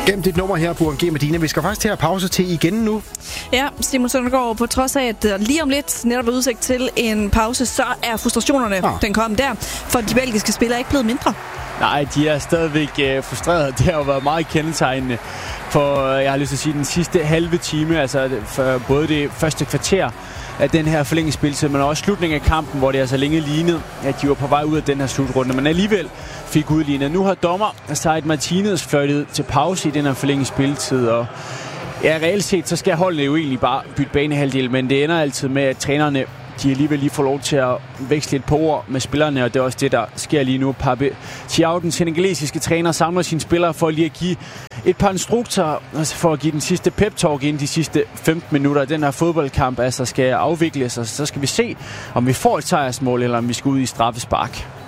gemt dit nummer her, Burhan G. Medina. Vi skal faktisk til at pause til igen nu. Ja, Simon Søndergaard, på trods af, at lige om lidt netop er udsigt til en pause, så er frustrationerne, den kom der, for de belgiske spillere er ikke blevet mindre. Nej, de er stadigvæk frustrerede. Det har jo været meget kendetegnende for, jeg har lyst til at sige, den sidste halve time, altså for både det første kvarter af den her forlængelsespilletid, men også slutningen af kampen, hvor det altså længe lignede, at de var på vej ud af den her slutrunde, men alligevel fik udlignet. Nu har dommer Said Martinez fløjtet til pause i den her forlængelsespilletid, og ja, reelt set, så skal holdene jo egentlig bare bytte banehalvdel, men det ender altid med, at trænerne de alligevel lige får lov til at veksle et par ord med spillerne, og det er også det, der sker lige nu. Pape Thiaw, den senegalesiske træner, samler sine spillere for lige at give et par instruktorer, altså for at give den sidste pep-talk inden de sidste 15 minutter. Den her fodboldkamp altså skal afvikles, og så skal vi se, om vi får et sejrsmål, eller om vi skal ud i straffespark.